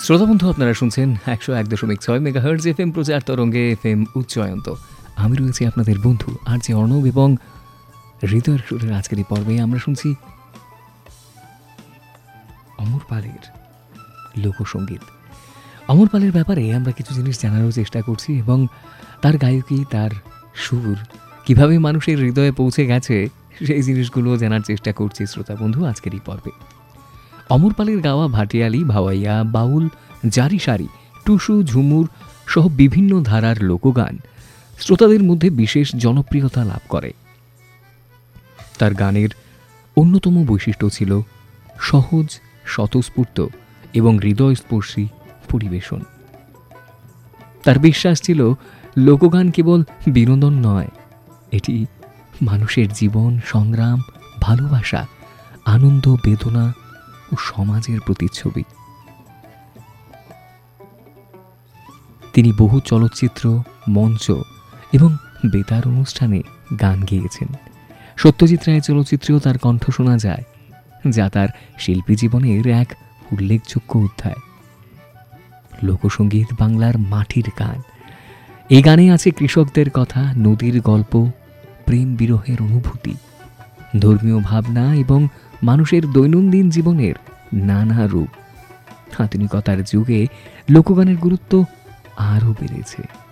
শ্রোতা বন্ধু, আপনারা শুনছেন 101.6 মেগাহার্টজ এফএম প্রচার তরঙ্গে এফএম উচ্চয়ন্ত। আমি রয়েছি আপনাদের বন্ধু আর যে অর্ণব এবং হৃদয়ের সুরের আজকের এই পর্বে আমরা শুনছি অমর পালের লোকসঙ্গীত। অমর পালের ব্যাপারে আমরা কিছু জিনিস জানারও চেষ্টা করছি এবং তার গায়কী, তার সুর কিভাবে মানুষের হৃদয়ে পৌঁছে গেছে সেই জিনিসগুলো জানার চেষ্টা করছি শ্রোতা বন্ধু আজকের এই পর্বে। অমর পালের গাওয়া ভাটিয়ালি, ভাওয়াইয়া, বাউল, জারি সারি, টুসু, ঝুমুর সহ বিভিন্ন ধারার লোকগান শ্রোতাদের মধ্যে বিশেষ জনপ্রিয়তা লাভ করে। তার গানের অন্যতম বৈশিষ্ট্য ছিল সহজ, স্বতঃস্ফূর্ত এবং হৃদয়স্পর্শী পরিবেশন। তার বিশ্বাস ছিল লোকগান কেবল বিনোদন নয়, এটি মানুষের জীবন, সংগ্রাম, ভালোবাসা, আনন্দ, বেদনা ও সমাজের প্রতিচ্ছবি। তিনি বহু চলচ্চিত্র, মঞ্চ এবং বেতার অনুষ্ঠানে গান গেয়েছেন। সত্যজিৎ রায়ের চলচ্চিত্রেও তার কণ্ঠ শোনা যায়, যা তার শিল্পী জীবনের এক উল্লেখযোগ্য অধ্যায়। লোকসঙ্গীত বাংলার মাটির গান। এই গানে আছে কৃষকদের কথা, নদীর গল্প, প্রেম বিরহের অনুভূতি, ধর্মীয় ভাবনা এবং মানুষের দৈনন্দিন জীবনের নানা রূপ। আধুনিকতার যুগে লোকগানের গুরুত্ব আরও বেড়েছে,